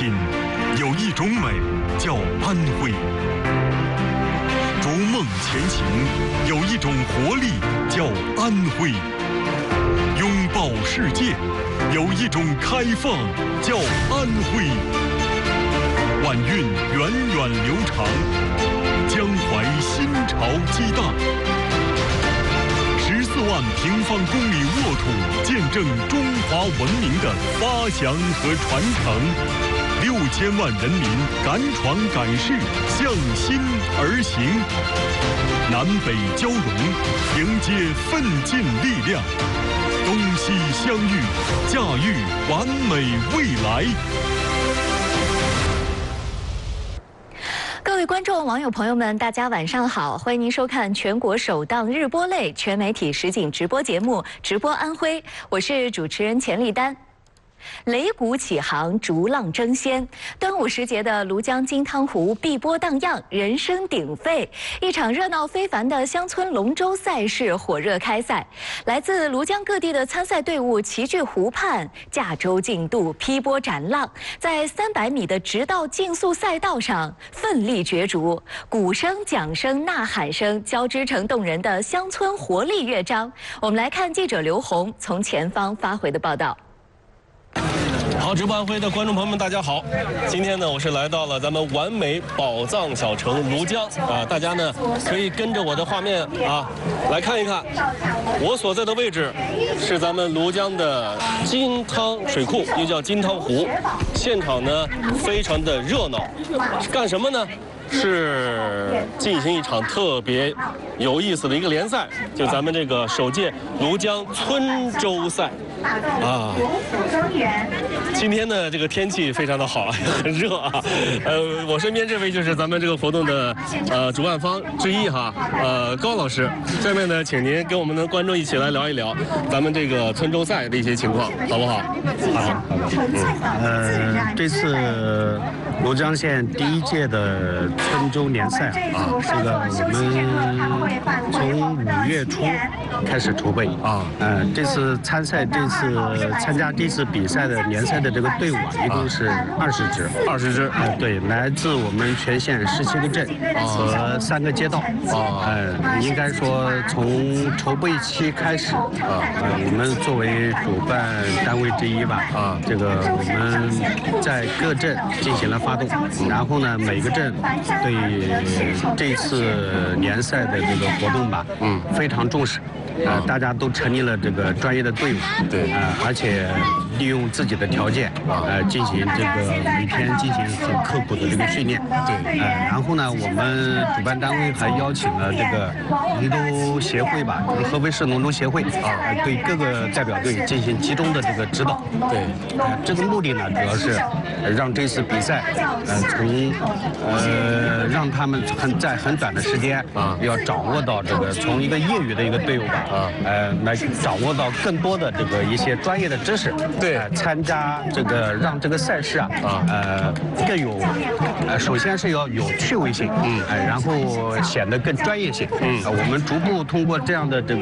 品，有一种美叫安徽；逐梦前行，有一种活力叫安徽；拥抱世界，有一种开放叫安徽。晚运源远流长，江淮新潮激荡。14万平方公里沃土，见证中华文明的发祥和传承。6000万人民敢闯敢试，向心而行。南北交融，迎接奋进力量。东西相遇，驾驭完美未来。 各位观众、网友朋友们，大家晚上好！欢迎您收看全国首档日播类全媒体实景直播节目《直播安徽》，我是主持人钱丽丹。擂鼓起航，逐浪争先。端午时节的庐江金汤湖碧波荡漾，人声鼎沸，一场热闹非凡的乡村龙舟赛事火热开赛。来自庐江各地的参赛队伍齐聚湖畔，驾舟竞渡，劈波斩浪，在300米的直道竞速赛道上奋力角逐，鼓声、桨声、呐喊声交织成动人的乡村活力乐章。我们来看记者刘红从前方发回的报道。 好，直播安徽的观众朋友们，大家好！今天呢，我是来到了咱们完美宝藏小城庐江啊，大家呢可以跟着我的画面啊来看一看。我所在的位置是咱们庐江的金汤水库，又叫金汤湖。现场呢非常的热闹，干什么呢？是进行一场特别有意思的一个联赛，就咱们这个首届庐江村舟赛啊。今天的这个天气非常的好，很热啊。我身边这位就是咱们这个活动的主办方之一哈，高老师。下面呢，请您跟我们的观众一起来聊一聊咱们这个村舟赛的一些情况，好不好？好的。 这次庐江县第1届的村舟联赛啊，这个我们从5月初开始筹备啊。这次参加这次比赛的联赛的这个队伍啊，一共是20支。20支。对，来自我们全县17个镇和3个街道。应该说从筹备期开始我们作为主办单位之一吧这个我们在各镇进行了发动，然后呢，每个镇对这次联赛的这个活动吧，非常重视。大家都成立了这个专业的队伍，对，而且利用自己的条件，进行这个每天进行很刻苦的这个训练，对，然后呢，我们主办单位还邀请了这个龙舟协会吧，就是合肥市龙舟协会对各个代表队进行集中的这个指导，对，这个目的呢，主要是让这次比赛，让他们在很短的时间要掌握到这个从一个业余的一个队伍吧。来掌握到更多的这个一些专业的知识，对，参加这个让这个赛事更有，首先是要有趣味性，然后显得更专业性，我们逐步通过这样的这个。